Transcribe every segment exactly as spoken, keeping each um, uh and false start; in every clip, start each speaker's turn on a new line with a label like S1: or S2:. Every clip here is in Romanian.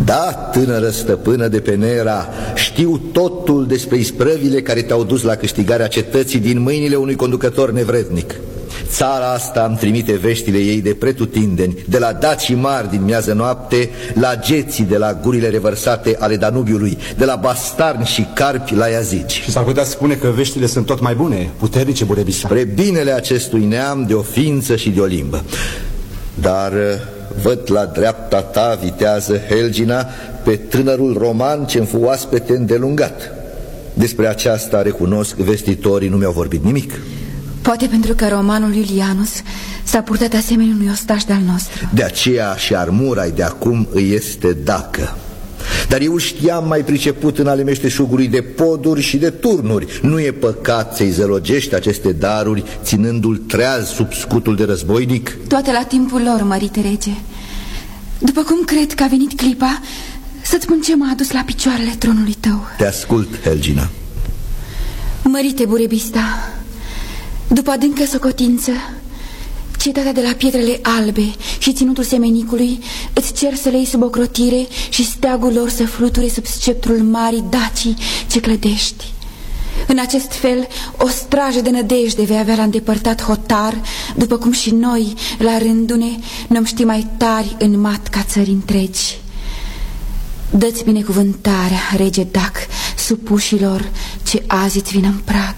S1: Da, tânără stăpână de pe Nera, știu totul despre isprăvile care te-au dus la câștigarea cetății din mâinile unui conducător nevrednic. Țara asta îmi trimite veștile ei de pretutindeni, de la dacii mari din miază noapte, la geții de la gurile revărsate ale Danubiului, de la bastarni și carpi la iazici.
S2: Și s-ar putea spune că veștile sunt tot mai bune, puternice, Burebista.
S1: Spre binele acestui neam de o ființă și de o limbă. Dar văd la dreapta ta, vitează Helgina, pe tânărul roman ce-mi fu oaspete îndelungat. Despre aceasta, recunosc, vestitorii nu mi-au vorbit nimic.
S3: Poate pentru că romanul Iulianus s-a purtat asemenea unui ostaș de-al nostru.
S1: De aceea și armura de acum îi este dacă. Dar eu știam mai priceput în ale meșteșugului de poduri și de turnuri. Nu e păcat să-i zălogești aceste daruri, ținându-l treaz sub scutul de războinic?
S3: Toate la timpul lor, mărite rege. După cum cred că a venit clipa să-ți spun ce m-a adus la picioarele tronului tău.
S1: Te ascult, Helgina.
S3: Mărite Burebista, după adâncă socotință, cetatea de la Pietrele Albe și ținutul Semenicului îți cer să le iei sub ocrotire și steagul lor să fluture sub sceptrul marii Dacii ce clădești. În acest fel, o strajă de nădejde vei avea la îndepărtat hotar, după cum și noi, la rândune, ne-om ști mai tari în mat ca țări întregi. Dă-ți binecuvântarea, rege Dac, supușilor ce azi îți vin în prag.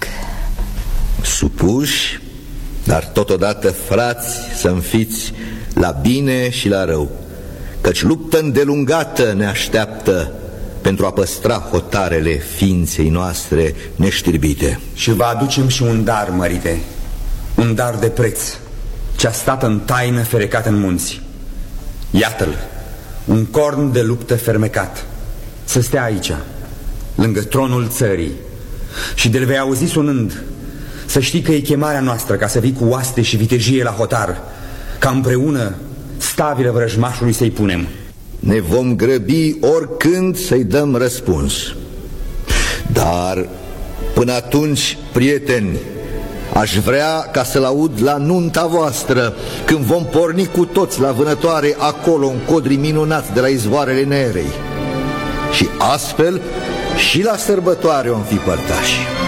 S1: Supuși, dar totodată frați să-mi fiți la bine și la rău, căci luptă îndelungată ne așteaptă pentru a păstra hotarele ființei noastre neștirbite.
S2: Și vă aducem și un dar, mărite, un dar de preț, ce-a stat în taină ferecat în munți. Iată-l, un corn de luptă fermecat, să stea aici, lângă tronul țării, și de-l vei auzi sunând. Să știi că e chemarea noastră ca să vii cu oaste și vitejie la hotar, ca împreună stabile vrăjmașului să-i punem.
S1: Ne vom grăbi oricând să-i dăm răspuns. Dar până atunci, prieteni, aș vrea ca să-l aud la nunta voastră, când vom porni cu toți la vânătoare acolo, în codri minunați de la izvoarele Nerei. Și astfel și la sărbătoare om fi părtași.